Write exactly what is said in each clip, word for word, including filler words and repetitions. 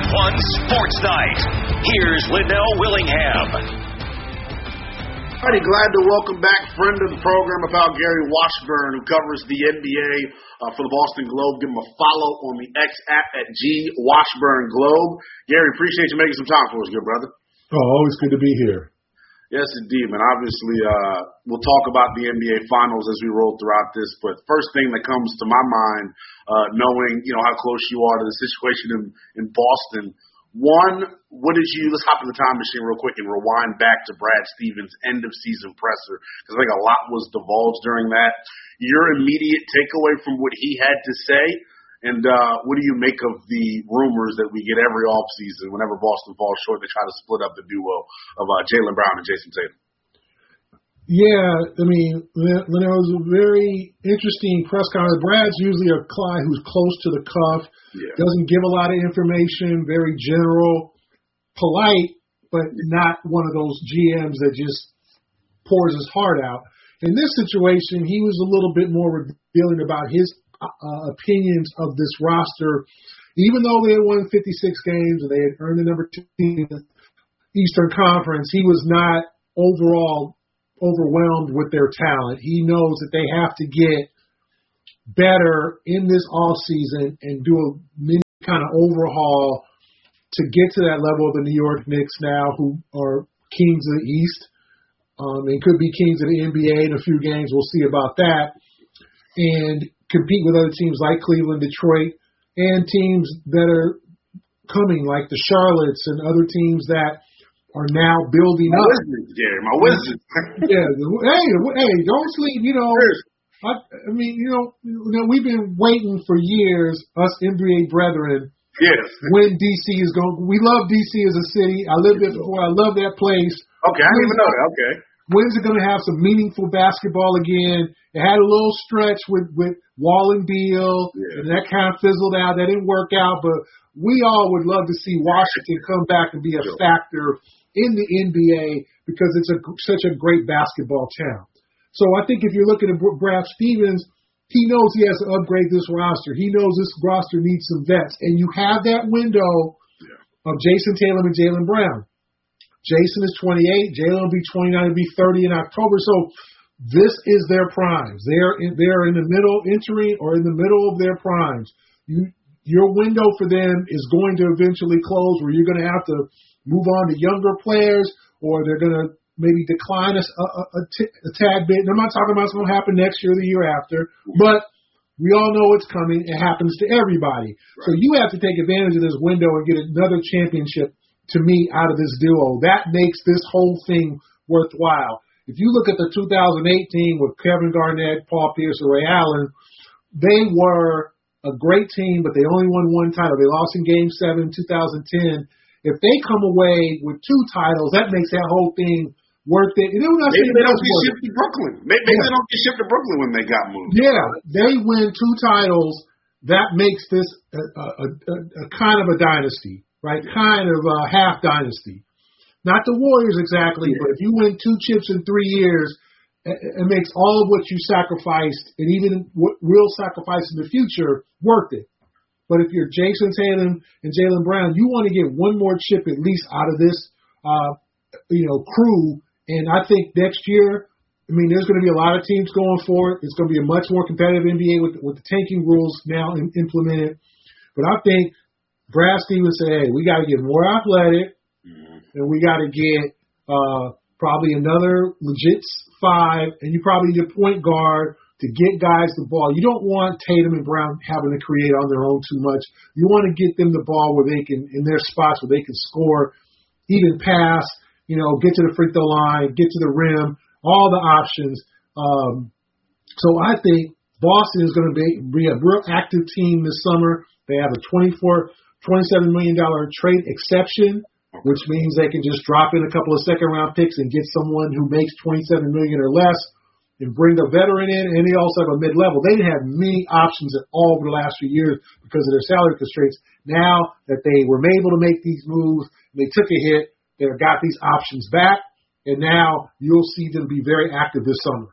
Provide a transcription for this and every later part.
one Sports Night. Here's Liddell Willingham. Alrighty, glad to welcome back friend of the program about Gary Washburn, who covers the N B A uh, for the Boston Globe. Give him a follow on the X app at G Washburn Globe. Gary, appreciate you making some time for us, good brother. Oh, always good to be here. Yes, indeed, man. Obviously, uh, we'll talk about the N B A Finals as we roll throughout this. But first thing that comes to my mind, uh, knowing you know how close you are to the situation in, in Boston. One, what did you? Let's hop in the time machine real quick and rewind back to Brad Stevens' end of season presser, because I think a lot was divulged during that. Your immediate takeaway from what he had to say. And uh, what do you make of the rumors that we get every offseason whenever Boston falls short, they try to split up the duo of uh, Jaylen Brown and Jason Tatum? Yeah, I mean, when it was a very interesting press conference. Brad's usually a guy who's close to the cuff, yeah. Doesn't give a lot of information, very general, polite, but not one of those G Ms that just pours his heart out. In this situation, he was a little bit more revealing about his Uh, opinions of this roster. Even though they had won fifty-six games and they had earned the number two team in the Eastern Conference, he was not overall overwhelmed with their talent. He knows that they have to get better in this offseason and do a mini kind of overhaul to get to that level of the New York Knicks now, who are kings of the East, um, and could be kings of the N B A in a few games. We'll see about that. And compete with other teams like Cleveland, Detroit, and teams that are coming like the Charlottes and other teams that are now building my up. Wizards, Jerry, my Wizards. yeah, hey, hey, don't sleep. You know, I, I mean, you know, you know, we've been waiting for years, us N B A brethren. Yes. When D C is going, we love D C as a city. I lived there before. I love that place. Okay, I didn't even know that. Okay. When's it going to have some meaningful basketball again? It had a little stretch with, with Wall and Beal, yeah. and that kind of fizzled out. That didn't work out, but we all would love to see Washington come back and be a factor in the N B A because it's a, such a great basketball town. So I think if you're looking at Brad Stevens, he knows he has to upgrade this roster. He knows this roster needs some vets. And you have that window yeah. of Jason Tatum and Jaylen Brown. Jason is twenty-eight. Jaylen will be twenty-nine. He'll be thirty in October. So this is their primes. They're in, they're in the middle, entering or in the middle of their primes. You, your window for them is going to eventually close, where you're going to have to move on to younger players, or they're going to maybe decline a, a, a, t- a tad bit. And I'm not talking about what's going to happen next year or the year after, but we all know it's coming. It happens to everybody. Right. So you have to take advantage of this window and get another championship, to me, out of this duo. That makes this whole thing worthwhile. If you look at the two thousand eight team with Kevin Garnett, Paul Pierce, and Ray Allen, they were a great team, but they only won one title. They lost in Game seven, two thousand ten. If they come away with two titles, that makes that whole thing worth it. And not maybe they don't get shipped to Brooklyn. Maybe yeah. they don't get shipped to Brooklyn when they got moved. Yeah, they win two titles. That makes this a, a, a, a kind of a dynasty. Right, kind of a half dynasty. Not the Warriors exactly, yeah. but if you win two chips in three years, it, it makes all of what you sacrificed and even what real sacrifice in the future worth it. But if you're Jason Tatum and Jaylen Brown, you want to get one more chip at least out of this, uh, you know, crew. And I think next year, I mean, there's going to be a lot of teams going for it. It's going to be a much more competitive N B A with, with the tanking rules now in, implemented. But I think Brad Stevens said, hey, we got to get more athletic, mm-hmm. and we got to get uh, probably another legit five, and you probably need a point guard to get guys the ball. You don't want Tatum and Brown having to create on their own too much. You want to get them the ball where they can, in their spots where they can score, even pass, you know, get to the free throw line, get to the rim, all the options. Um, so I think Boston is going to be, be a real active team this summer. They have a twenty-four twenty-seven million dollars trade exception, which means they can just drop in a couple of second-round picks and get someone who makes twenty-seven million dollars or less and bring a veteran in, and they also have a mid-level. They didn't have many options at all over the last few years because of their salary constraints. Now that they were able to make these moves, they took a hit, they've got these options back, and now you'll see them be very active this summer.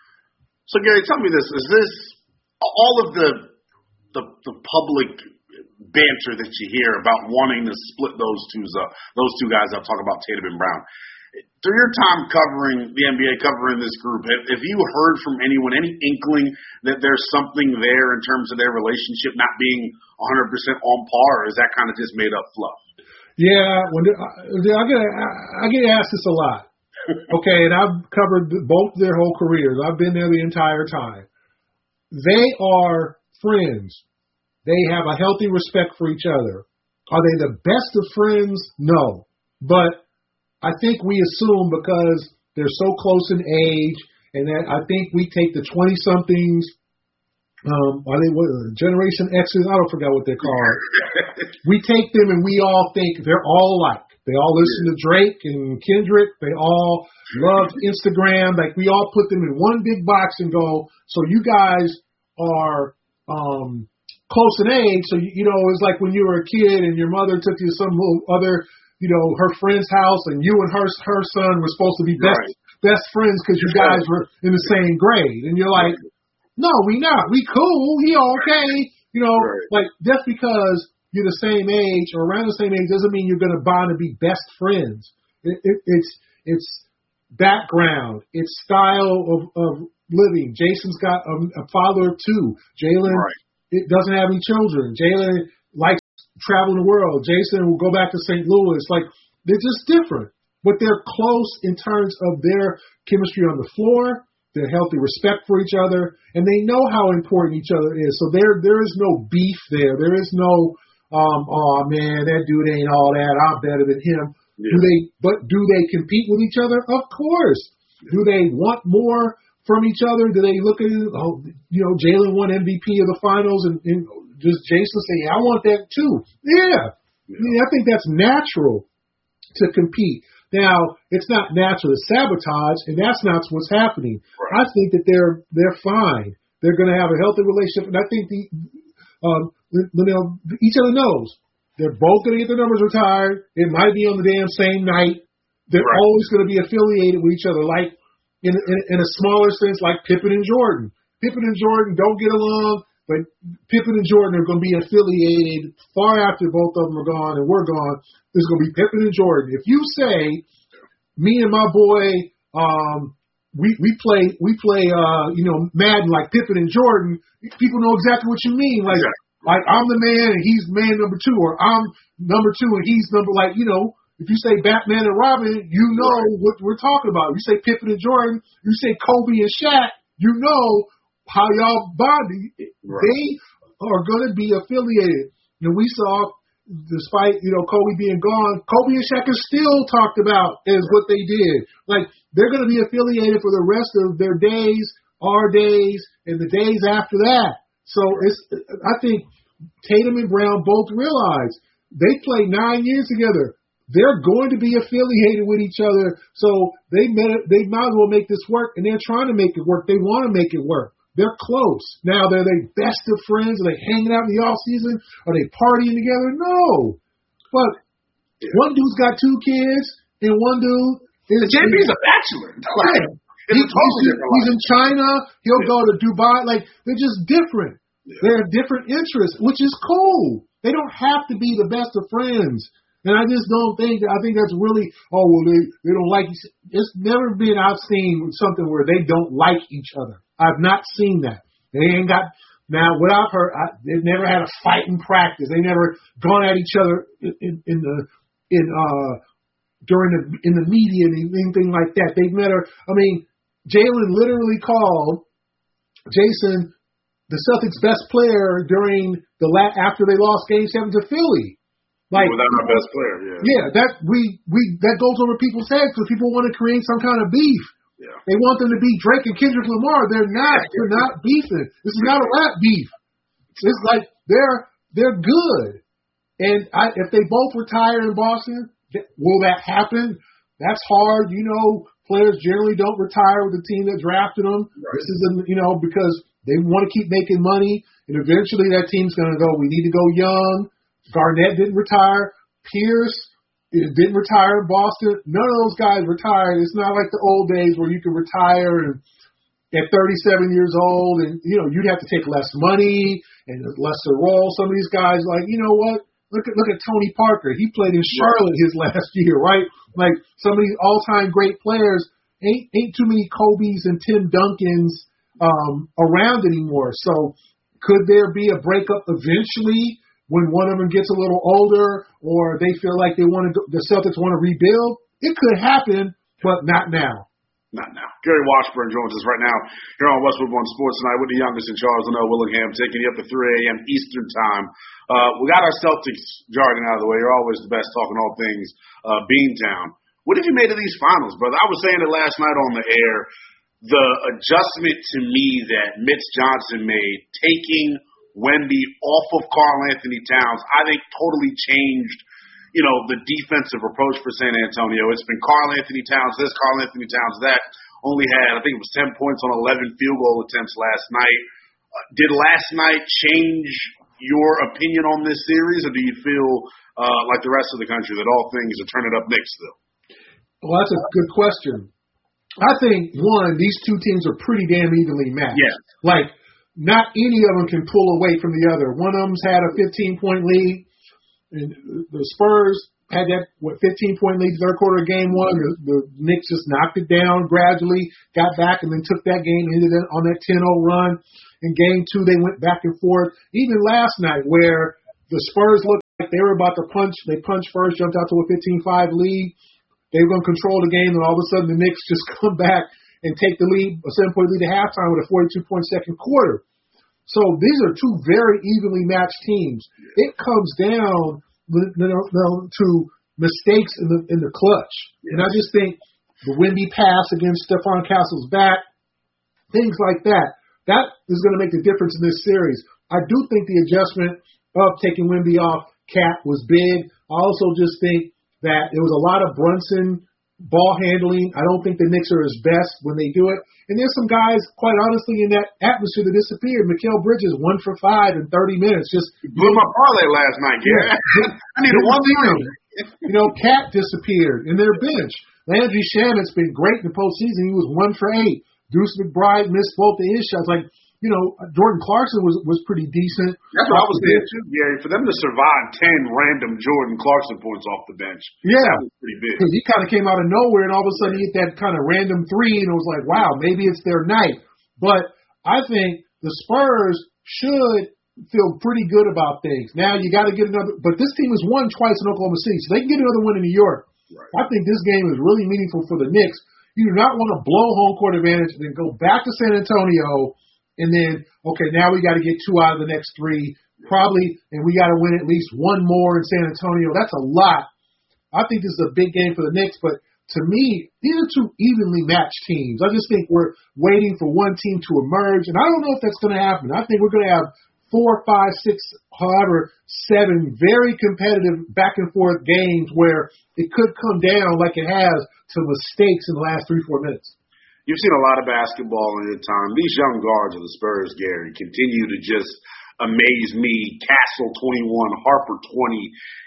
So, Gary, tell me this. Is this all of the the, the public banter that you hear about wanting to split those two up, those two guys up. Talk about Tatum and Brown. Through your time covering the N B A, covering this group, have, have you heard from anyone, any inkling that there's something there in terms of their relationship not being one hundred percent on par, or is that kind of just made up fluff? Yeah, when I get I get asked this a lot. Okay, and I've covered both their whole careers. I've been there the entire time. They are friends. They have a healthy respect for each other. Are they the best of friends? No, but I think we assume because they're so close in age, and that I think we take the twenty-somethings, um, are they what, Generation X's? I don't forget what they're called. We take them and we all think they're all alike. They all listen to Drake and Kendrick. They all love Instagram. Like we all put them in one big box and go, so you guys are um, close in age. So, you, you know, it's like when you were a kid and your mother took you to some little other you know, her friend's house, and you and her her son were supposed to be best right. best friends because you guys were in the same grade. And you're like, no, we not. We cool. He okay. You know, right. like just because you're the same age or around the same age doesn't mean you're going to bond and be best friends. It, it, it's it's background. It's style of, of living. Jason's got a, a father of two. Jalen right. it doesn't have any children. Jalen likes travel the world. Jason will go back to Saint Louis. Like, they're just different. But they're close in terms of their chemistry on the floor, their healthy respect for each other, and they know how important each other is. So there there is no beef there. There is no, um, oh, man, that dude ain't all that. I'm better than him. Yeah. Do they? But do they compete with each other? Of course. Do they want more from each other? Do they look at it? Oh, you know, Jalen won M V P of the finals, and, and does Jason say, I want that too? Yeah. yeah. I mean, I think that's natural to compete. Now, it's not natural to sabotage, and that's not what's happening. Right. I think that they're they're fine. They're going to have a healthy relationship, and I think the um, you know, each other knows they're both going to get their numbers retired. It might be on the damn same night. They're right. always going to be affiliated with each other, like in, in in a smaller sense, like Pippen and Jordan. Pippen and Jordan don't get along. But Pippen and Jordan are going to be affiliated far after both of them are gone and we're gone. There's going to be Pippen and Jordan. If you say, me and my boy, um, we we play we play uh, you know Madden like Pippen and Jordan, people know exactly what you mean. Like yeah. like I'm the man and he's man number two, or I'm number two and he's number like you know. If you say Batman and Robin, you know right. what we're talking about. You say Pippen and Jordan, you say Kobe and Shaq, you know how y'all bonding. Right. They are going to be affiliated. And we saw, despite, you know, Kobe being gone, Kobe and Shaq are still talked about as right. what they did. Like, they're going to be affiliated for the rest of their days, our days, and the days after that. So it's, I think Tatum and Brown both realize they played nine years together. They're going to be affiliated with each other. So they may, they might as well make this work, and they're trying to make it work. They want to make it work. They're close. Now, are they best of friends? Are they hanging out in the off season? Are they partying together? No. But yeah. one dude's got two kids, and one dude is J B's a bachelor. Right. He, totally he's, he's in China. He'll yeah. go to Dubai. Like, they're just different. Yeah. They have different interests, which is cool. They don't have to be the best of friends. And I just don't think, I think that's really, oh, well, they, they don't like each other. It's never been, I've seen something where they don't like each other. I've not seen that. They ain't got, now what I've heard, I, they've never had a fight in practice. They never gone at each other in, in, in the, in, uh, during the, in the media and anything like that. They've never, I mean, Jalen literally called Jason the Celtics' best player during the, la- after they lost game seven to Philly. Like, without our best player, yeah. Yeah, that we, we that goes over people's heads because people want to create some kind of beef. Yeah. They want them to be Drake and Kendrick Lamar. They're not. They're not beefing. This is not a rap beef. It's like they're they're good. And I, if they both retire in Boston, will that happen? That's hard. You know, players generally don't retire with the team that drafted them. Right. This is, a, you know, because they want to keep making money, and eventually that team's going to go, we need to go young. Garnett didn't retire. Pierce It didn't retire in Boston. None of those guys retired. It's not like the old days where you could retire and at thirty-seven years old and, you know, you'd have to take less money and Lester Roll. Some of these guys, like, you know what? Look at look at Tony Parker. He played in Charlotte his last year, right? Like some of these all-time great players, ain't ain't too many Kobe's and Tim Duncans um, around anymore. So could there be a breakup eventually when one of them gets a little older, or they feel like they want to, the Celtics want to rebuild? It could happen, but not now. Not now. Gary Washburn joins us right now here on Westwood One Sports Tonight with the youngest in Charles Linnell Willingham, taking you up to three a.m. Eastern Time. Uh, we got our Celtics jargon out of the way. You're always the best talking all things uh, Beantown. What have you made of these finals, brother? I was saying it last night on the air. The adjustment to me that Mitch Johnson made, taking Wemby off of Karl Anthony Towns, I think totally changed, you know, the defensive approach for San Antonio. It's been Karl Anthony Towns this, Karl Anthony Towns that. Only had, I think it was ten points on eleven field goal attempts last night. Uh, did last night change your opinion on this series, or do you feel uh, like the rest of the country that all things are turning up mixed still? Well, that's a good question. I think, one, these two teams are pretty damn evenly matched. Yeah. Like, not any of them can pull away from the other. One of them's had a fifteen-point lead, and the Spurs had that, what, fifteen-point lead third quarter of game one. The, the Knicks just knocked it down gradually, got back, and then took that game, ended it on that ten oh run. In game two, they went back and forth. Even last night, where the Spurs looked like they were about to punch, they punched first, jumped out to a fifteen five lead. They were going to control the game, and all of a sudden the Knicks just come back and take the lead, a seven-point lead at halftime with a forty-two point second quarter. So these are two very evenly matched teams. It comes down to mistakes in the in the clutch. Yes. And I just think the Wemby pass against Stephon Castle's back, things like that, that is going to make the difference in this series. I do think the adjustment of taking Wemby off Cat was big. I also just think that there was a lot of Brunson ball handling. I don't think the Knicks are his best when they do it. And there's some guys, quite honestly, in that atmosphere that disappeared. Mikal Bridges, one for five in thirty minutes. Just blew my parlay last night, Gary. Yeah. I needed one thing. You know, Cat disappeared in their bench. Landry Shamet's been great in the postseason. He was one for eight. Deuce McBride missed both of his shots. Like, you know, Jordan Clarkson was was pretty decent. That's what I was saying too, Gary. For them to survive ten random Jordan Clarkson points off the bench, yeah, that was pretty big. He kind of came out of nowhere, and all of a sudden he hit that kind of random three, and it was like, wow, maybe it's their night. But I think the Spurs should feel pretty good about things. Now you got to get another, but this team has won twice in Oklahoma City, so they can get another win in New York. Right. I think this game is really meaningful for the Knicks. You do not want to blow home court advantage and then go back to San Antonio. And then, okay, now we got to get two out of the next three, probably, and we got to win at least one more in San Antonio. That's a lot. I think this is a big game for the Knicks, but to me, these are two evenly matched teams. I just think we're waiting for one team to emerge, and I don't know if that's going to happen. I think we're going to have four, five, six, however, seven very competitive back-and-forth games where it could come down like it has to mistakes in the last three, four minutes. You've seen a lot of basketball in your time. These young guards of the Spurs, Gary, continue to just amaze me. Castle, twenty-one, Harper, twenty.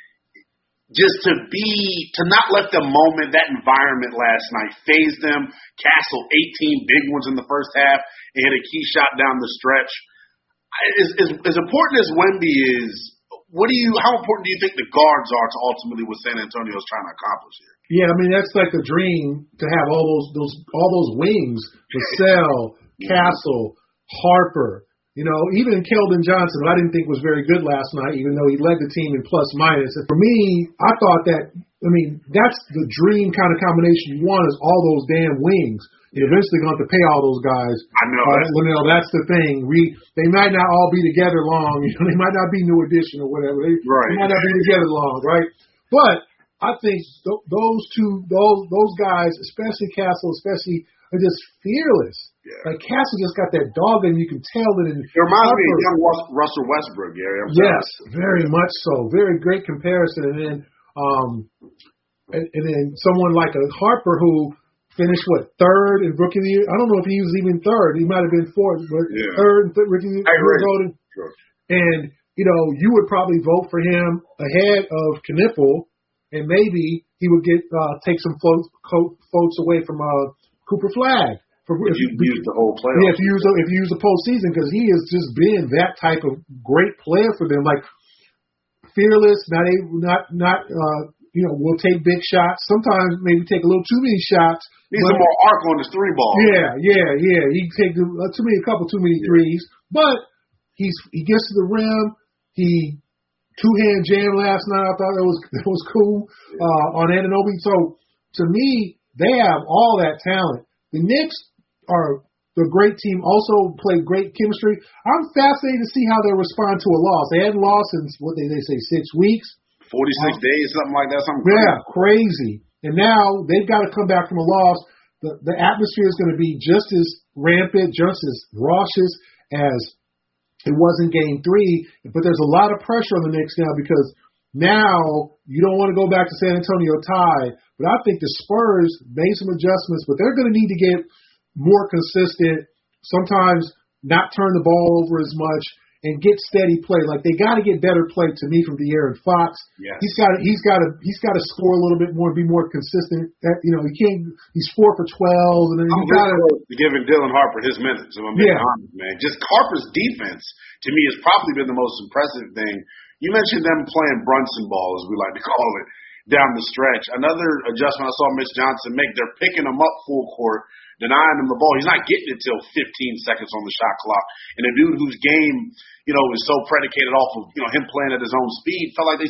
Just to be, to not let the moment, that environment last night phase them. Castle, eighteen big ones in the first half, and hit a key shot down the stretch. As, as, as important as Wemby is, what do you? How important do you think the guards are to ultimately what San Antonio is trying to accomplish here? Yeah, I mean that's like the dream to have all those those all those wings: Vassell, Castle, Harper. You know, even Keldon Johnson, who I didn't think was very good last night, even though he led the team in plus minus. And for me, I thought that. I mean, that's the dream kind of combination you want is all those damn wings. You're eventually going to have to pay all those guys. I know. Uh, well, you know, that's the thing. We they might not all be together long. You know, they might not be New Edition or whatever. They, right. they might not be together long, right? But I think th- those two, those those guys, especially Castle, especially, are just fearless. Yeah. Like Castle just got that dog, and you can tell that. In it reminds me of young Russell Westbrook, Gary. I'm yes, sorry. Very much so. Very great comparison. And then, um, and, and then someone like a Harper who finished what third in rookie of the year. I don't know if he was even third. He might have been fourth, but yeah. third in rookie of the year. Sure. And you know, you would probably vote for him ahead of Kniffel, and maybe he would get uh, take some floats, votes away from uh, Cooper Flagg For, if, if you if, use the whole playoff. Yeah, if you use the, if you use the postseason, because he has just been that type of great player for them, like fearless, not a, not not uh, you know, will take big shots. Sometimes maybe take a little too many shots. Needs some more arc on his three ball. Yeah, yeah, yeah. He can take uh, too many, a couple too many threes, but he's he gets to the rim. He two hand jam last night. I thought that was that was cool uh, on Anunoby. So to me, they have all that talent. The Knicks are the great team. Also play great chemistry. I'm fascinated to see how they respond to a loss. They hadn't lost in what they they say six weeks. forty-six um, days, something like that. Something yeah, crazy. crazy. And now they've got to come back from a loss. The, the atmosphere is going to be just as rampant, just as raucous as it was in Game Three. But there's a lot of pressure on the Knicks now because now you don't want to go back to San Antonio tied. But I think the Spurs made some adjustments, but they're going to need to get more consistent. Sometimes not turn the ball over as much. And get steady play. Like they got to get better play to me from De'Aaron Fox. Yes. He's got to, he's got to, he's got to score a little bit more and be more consistent. That, you know, he can't. He's four for twelve, and then I'm you got to giving Dylan Harper his minutes. If I'm being yeah. honest, man. Just Harper's defense to me has probably been the most impressive thing. You mentioned them playing Brunson ball, as we like to call it, down the stretch. Another adjustment I saw Mitch Johnson make. They're picking him up full court, denying him the ball. He's not getting it till fifteen seconds on the shot clock. And a dude whose game, you know, is so predicated off of, you know, him playing at his own speed, felt like they